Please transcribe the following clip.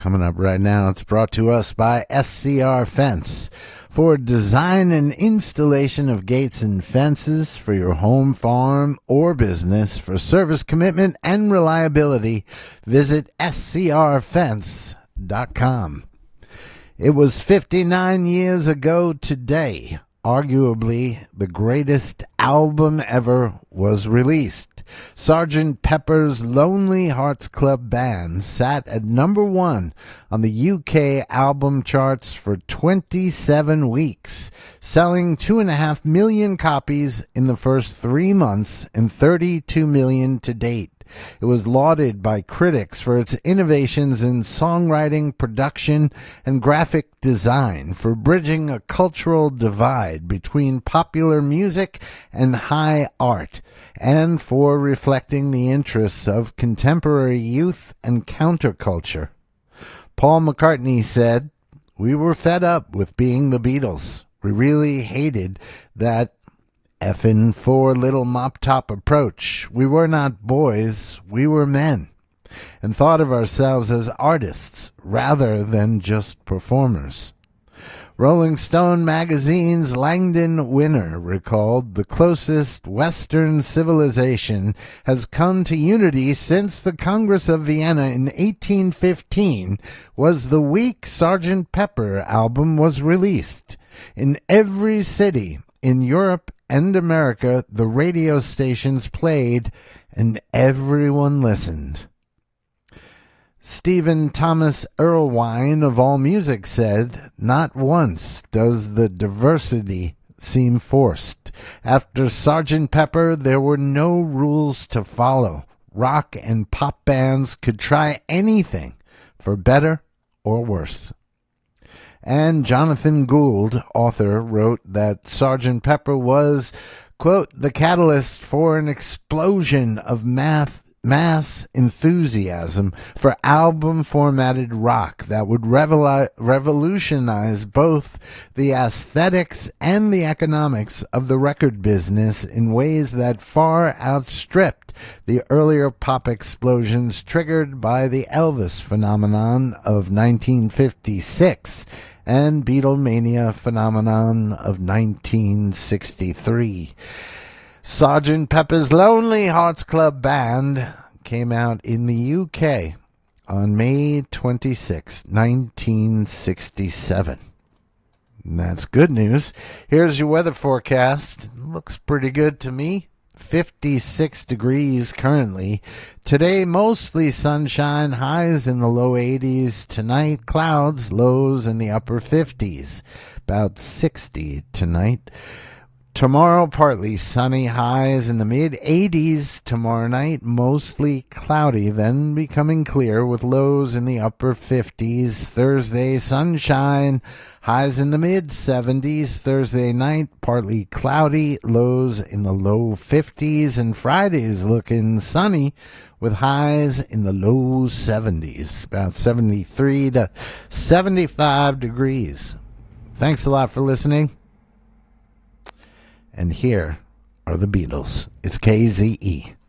Coming up right now, it's brought to us by SCR Fence. For design and installation of gates and fences for your home, farm, or business, for service commitment and reliability, visit scrfence.com. It was 59 years ago today. Arguably, the greatest album ever was released. Sgt. Pepper's Lonely Hearts Club Band sat at number 1 on the UK album charts for 27 weeks, selling 2.5 million copies in the first 3 months and 32 million to date. It was lauded by critics for its innovations in songwriting, production, and graphic design, for bridging a cultural divide between popular music and high art, and for reflecting the interests of contemporary youth and counterculture. Paul McCartney said, "We were fed up with being the Beatles. We really hated that effin' four little mop-top approach. We were not boys, we were men, and thought of ourselves as artists rather than just performers." Rolling Stone magazine's Langdon Winner recalled, "The closest Western civilization has come to unity since the Congress of Vienna in 1815 was the week Sgt. Pepper album was released. In every city in Europe and America, the radio stations played, and everyone listened." Stephen Thomas Erlewine of AllMusic said, "Not once does the diversity seem forced. After Sgt. Pepper, there were no rules to follow. Rock and pop bands could try anything, for better or worse." And Jonathan Gould, author, wrote that Sgt. Pepper was, quote, "the catalyst for an explosion of mass enthusiasm for album-formatted rock that would revolutionize both the aesthetics and the economics of the record business in ways that far outstripped the earlier pop explosions triggered by the Elvis phenomenon of 1956 and Beatlemania phenomenon of 1963. Sgt. Pepper's Lonely Hearts Club Band came out in the UK on May 26, 1967. And that's good news. Here's your weather forecast. Looks pretty good to me. 56 degrees currently. Today, mostly sunshine, highs in the low 80s. Tonight, clouds, lows in the upper 50s. About 60 tonight. Tomorrow, partly sunny, highs in the mid-80s. Tomorrow night, mostly cloudy, then becoming clear with lows in the upper 50s. Thursday, sunshine, highs in the mid-70s. Thursday night, partly cloudy, lows in the low 50s. And Friday's looking sunny with highs in the low 70s, about 73 to 75 degrees. Thanks a lot for listening. And here are the Beatles. It's KZE.